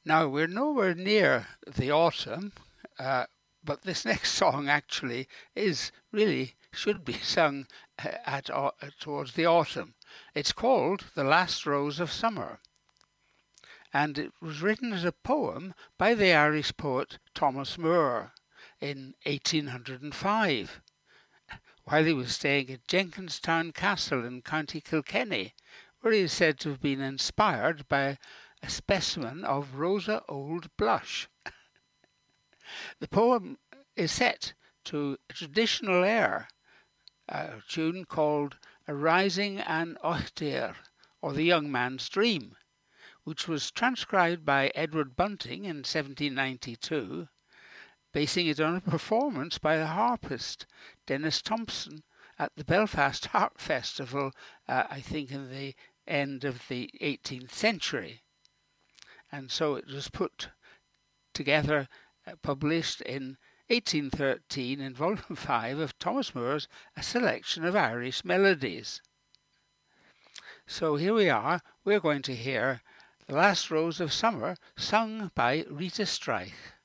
Now, we're nowhere near the autumn, but this next song actually is really should be sung towards the autumn. It's called The Last Rose of Summer, and it was written as a poem by the Irish poet Thomas Moore in 1805, while he was staying at Jenkinstown Castle in County Kilkenny, where he is said to have been inspired by a specimen of Rosa Old Blush. The poem is set to a traditional air, a tune called Arising an Ochtir, or The Young Man's Dream, which was transcribed by Edward Bunting in 1792, basing it on a performance by the harpist Dennis Thompson at the Belfast Harp Festival, I think in the end of the 18th century. And so it was put together, published in 1813 in Volume 5 of Thomas Moore's A Selection of Irish Melodies. So here we are, we're going to hear The Last Rose of Summer, sung by Rita Streich.